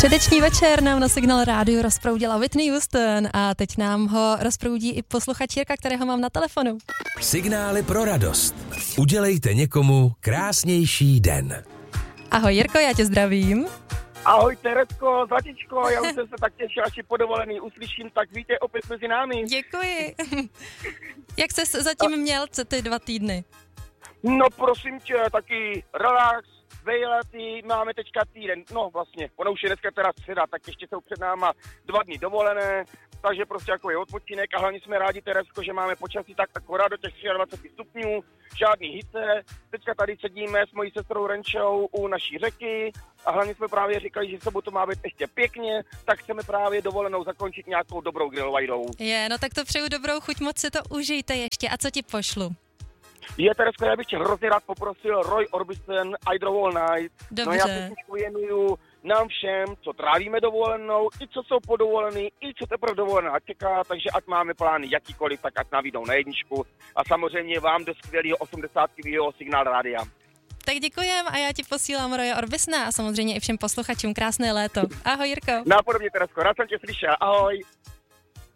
Středeční večer nám na Signál rádiu rozproudila Whitney Houston a teď nám ho rozproudí i posluchač Jirka, kterého mám na telefonu. Signály pro radost. Udělejte někomu krásnější den. Ahoj Jirko, já tě zdravím. Ahoj Teresko, zlatičko, já už jsem se tak těšil, až je podovolený uslyším, tak vítej opět mezi námi. Děkuji. Jak ses zatím měl ty 2 týdny? No prosím tě, taky relax, vejletý, máme teďka týden, no vlastně, ono už je dneska teda středa, tak ještě jsou před náma 2 dny dovolené, takže prostě jako je odpočinek a hlavně jsme rádi, Teresko, že máme počasí tak akorát do těch 23 stupňů, žádný hice, teďka tady sedíme s mojí sestrou Renčou u naší řeky a hlavně jsme právě říkali, že sobotu má být ještě pěkně, tak chceme právě dovolenou zakončit nějakou dobrou grilovajdou. No tak to přeju dobrou chuť, moc si to užijte ještě a co ti pošlu? Teresko, já bych tě hrozně rád poprosil Roy Orbison, I Drove All Night. Dobře. No já písničku věnuju nám všem, co trávíme dovolenou, i co jsou podovolený, i co teprve dovolená čeká, takže ať máme plány jakýkoliv, tak ať navídou na jedničku. A samozřejmě vám do skvělého 80-kového Signál rádia. Tak děkujem a já ti posílám Roye Orbisona a samozřejmě i všem posluchačům krásné léto. Ahoj Jirko. Nápodobně, Teresko, rád jsem tě slyšel, ahoj.